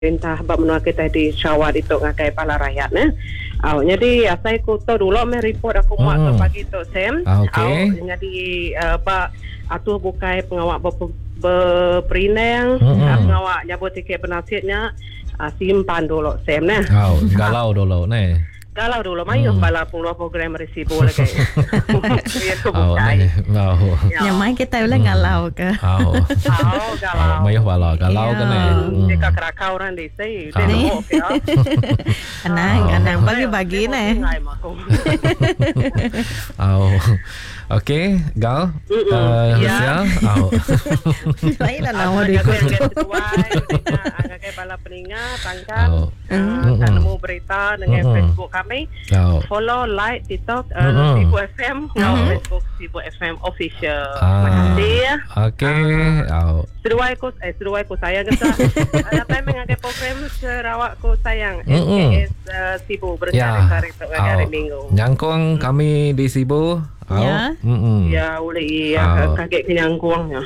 Perintah bab menua kita di Sarawak itu ngakai pala rakyat jadi saya ku tahu dulu report aku muat ke pagi tu Sam. Okey. Jadi bab atu bukai pengawak berperinang pengawak nyabut tiket penasihatnya simpan dulu Sam galau dulu galau dulu mayu bala puluh program resibo lagi. Ya ku bukai. Yang main kita ulang galau ke. Galau. Mayu bala galau ke Jika kerakau orang di sini. Anang bagi-bagi Okey, Gal. Ya. Baiklah nama dia. Agak bala peningat tangkan. Tak nemu berita dengan Facebook kami. Follow, like, TikTok Sibu FM. Facebook Sibu FM official. Terima kasih. Okey. Seruai ku sayang kita. Apa yang mengakai program Sarawak ku sayang. SKS Sibu bercari-cari hari Minggu. Nyangkung kami di Sibu. Ya. Ya, boleh kaget kenyangkuangnya.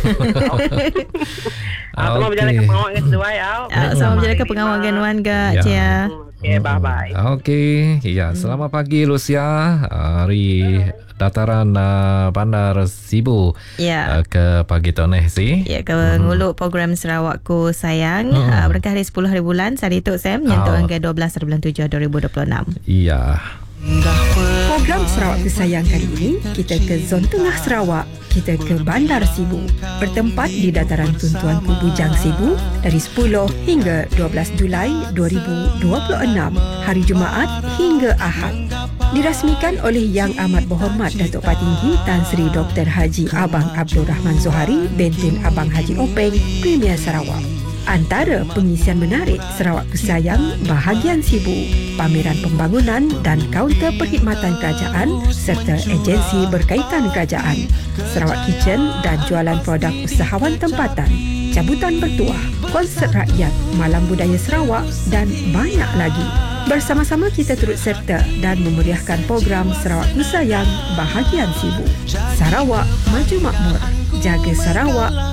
Sama berjalan ke pengawal ke seruai. Sama berjalan ke pengawal genuan ke Cia. Okay, bye-bye. Okey, ya, selamat pagi Lucia. Hari dataran bandar Sibu. Ya. Ke pagi toneh si. Ya, ke nguluk program Sarawakku sayang. Berkah hari 10 hari bulan Sari Tok Sam nyentuh angka 12 hari bulan 7 2026. Iya. Program Sarawak Kesayang kali ini, kita ke zon tengah Sarawak. Kita ke Bandar Sibu, bertempat di dataran Tuntuan Ku Bujang Sibu dari 10 hingga 12 Julai 2026, hari Jumaat hingga Ahad. Dirasmikan oleh Yang Amat Berhormat Datuk Patinggi Tan Sri Dr. Haji Abang Abdul Rahman Zohari, Bentun Abang Haji Openg, Premier Sarawak. Antara pengisian menarik Sarawak Kesayang bahagian Sibu, pameran pembangunan dan kaunter perkhidmatan kerajaan serta agensi berkaitan kerajaan, Sarawak Kitchen dan jualan produk usahawan tempatan, cabutan bertuah, konsert rakyat, malam budaya Sarawak dan banyak lagi. Bersama-sama kita turut serta dan memeriahkan program Sarawak Kesayang bahagian Sibu. Sarawak maju makmur, jaga Sarawak